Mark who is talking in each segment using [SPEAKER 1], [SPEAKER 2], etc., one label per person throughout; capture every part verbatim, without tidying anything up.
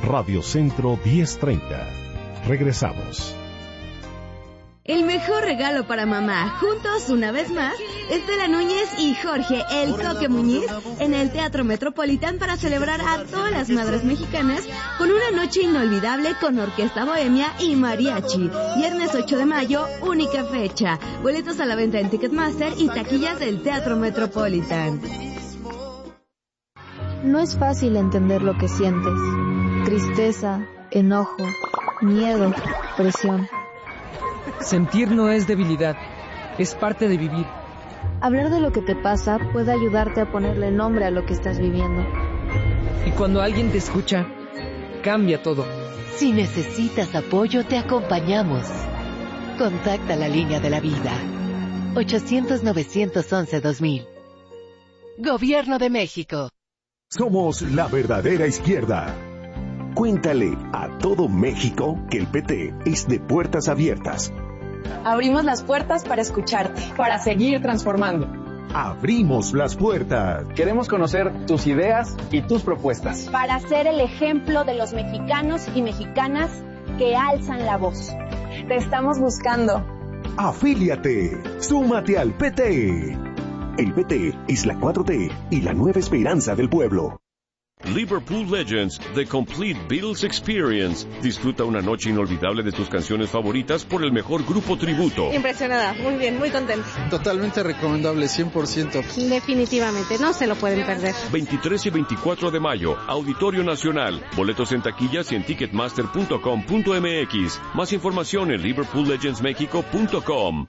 [SPEAKER 1] Radio Centro diez treinta. Regresamos.
[SPEAKER 2] El mejor regalo para mamá, juntos una vez más, Estela Núñez y Jorge El Toque Muñiz en el Teatro Metropolitan para celebrar a todas las madres mexicanas con una noche inolvidable con orquesta bohemia y mariachi. Viernes ocho de mayo, única fecha. Boletos a la venta en Ticketmaster y taquillas del Teatro Metropolitan.
[SPEAKER 3] No es fácil entender lo que sientes. Tristeza, enojo, miedo, presión.
[SPEAKER 4] Sentir no es debilidad, es parte de vivir.
[SPEAKER 3] Hablar de lo que te pasa puede ayudarte a ponerle nombre a lo que estás viviendo.
[SPEAKER 4] Y cuando alguien te escucha, cambia todo.
[SPEAKER 5] Si necesitas apoyo, te acompañamos. Contacta la línea de la vida. ochocientos, novecientos once, dos mil. Gobierno de México.
[SPEAKER 6] Somos la verdadera izquierda. Cuéntale a todo México que el P T es de puertas abiertas.
[SPEAKER 7] Abrimos las puertas para escucharte, para seguir transformando.
[SPEAKER 6] Abrimos las puertas.
[SPEAKER 8] Queremos conocer tus ideas y tus propuestas.
[SPEAKER 9] Para ser el ejemplo de los mexicanos y mexicanas que alzan la voz.
[SPEAKER 7] Te estamos buscando.
[SPEAKER 6] Afíliate. Súmate al P T. El P T es la cuatro T y la nueva esperanza del pueblo.
[SPEAKER 10] Liverpool Legends, The Complete Beatles Experience. Disfruta una noche inolvidable de tus canciones favoritas por el mejor grupo tributo.
[SPEAKER 11] Impresionada, muy bien, muy contenta.
[SPEAKER 12] Totalmente recomendable, cien por ciento.
[SPEAKER 11] Definitivamente, no se lo pueden perder.
[SPEAKER 10] veintitrés y veinticuatro de mayo, Auditorio Nacional. Boletos en taquillas y en ticketmaster punto com punto m x. Más información en liverpool legends mexico punto com.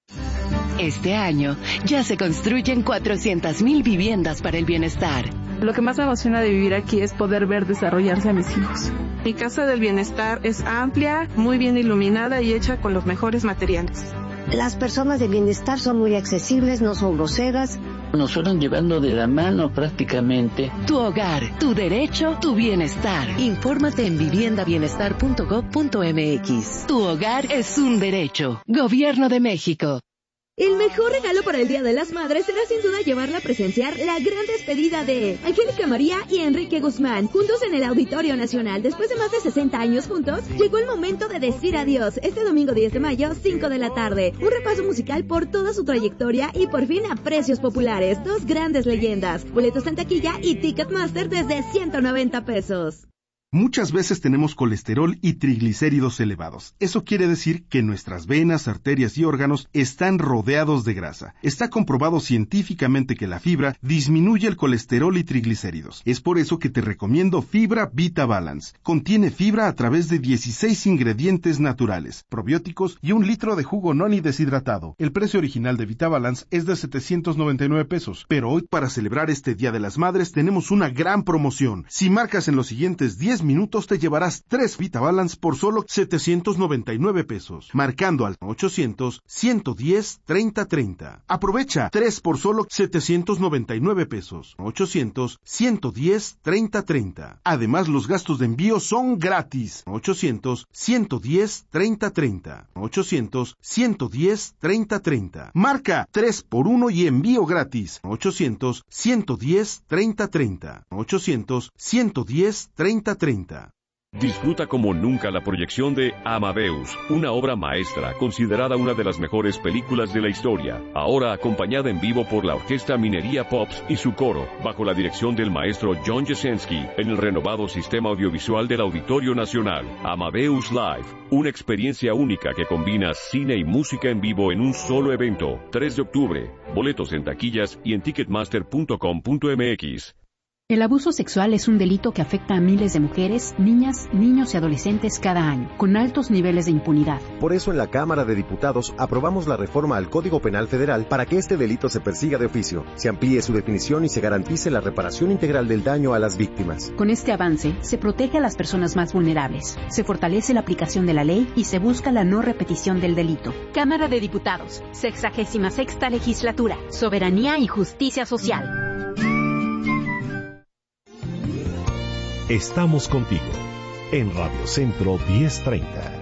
[SPEAKER 5] Este año ya se construyen cuatrocientas mil viviendas para el bienestar.
[SPEAKER 13] Lo que más me emociona de vivir aquí es poder ver desarrollarse a mis hijos. Mi casa del bienestar es amplia, muy bien iluminada y hecha con los mejores materiales.
[SPEAKER 14] Las personas de bienestar son muy accesibles, no son groseras.
[SPEAKER 15] Nos fueron llevando de la mano prácticamente.
[SPEAKER 5] Tu hogar, tu derecho, tu bienestar. Infórmate en vivienda bienestar punto gob punto m x. Tu hogar es un derecho. Gobierno de México.
[SPEAKER 2] El mejor regalo para el Día de las Madres será sin duda llevarla a presenciar la gran despedida de Angélica María y Enrique Guzmán, juntos en el Auditorio Nacional. Después de más de sesenta años juntos, llegó el momento de decir adiós. Este domingo diez de mayo, cinco de la tarde. Un repaso musical por toda su trayectoria y por fin a precios populares. Dos grandes leyendas. Boletos en taquilla y Ticketmaster desde ciento noventa pesos.
[SPEAKER 16] Muchas veces tenemos colesterol y triglicéridos elevados. Eso quiere decir que nuestras venas, arterias y órganos están rodeados de grasa. Está comprobado científicamente que la fibra disminuye el colesterol y triglicéridos. Es por eso que te recomiendo Fibra Vita Balance. Contiene fibra a través de dieciséis ingredientes naturales, probióticos y un litro de jugo noni deshidratado. El precio original de Vita Balance es de setecientos noventa y nueve pesos, pero hoy para celebrar este Día de las Madres tenemos una gran promoción. Si marcas en los siguientes diez minutos te llevarás tres Vita Balance por solo setecientos noventa y nueve pesos, marcando al ochocientos, ciento diez, treinta treinta. Aprovecha tres por solo setecientos noventa y nueve pesos, ochocientos, ciento diez, treinta treinta. Además los gastos de envío son gratis, ochocientos, ciento diez, treinta treinta, ochocientos, ciento diez, treinta treinta. Marca tres por uno y envío gratis, ochocientos, ciento diez, treinta treinta, ochocientos, ciento diez, treinta treinta.
[SPEAKER 10] Disfruta como nunca la proyección de Amadeus, una obra maestra considerada una de las mejores películas de la historia, ahora acompañada en vivo por la Orquesta Minería Pops y su coro, bajo la dirección del maestro John Jasenski, en el renovado sistema audiovisual del Auditorio Nacional. Amadeus Live, una experiencia única que combina cine y música en vivo en un solo evento. tres de octubre, boletos en taquillas y en ticketmaster punto com punto m x.
[SPEAKER 17] El abuso sexual es un delito que afecta a miles de mujeres, niñas, niños y adolescentes cada año, con altos niveles de impunidad.
[SPEAKER 18] Por eso en la Cámara de Diputados aprobamos la reforma al Código Penal Federal para que este delito se persiga de oficio, se amplíe su definición y se garantice la reparación integral del daño a las víctimas.
[SPEAKER 17] Con este avance, se protege a las personas más vulnerables, se fortalece la aplicación de la ley y se busca la no repetición del delito.
[SPEAKER 19] Cámara de Diputados, sexagésima sexta legislatura, soberanía y justicia social.
[SPEAKER 1] Estamos contigo en Radio Centro diez treinta.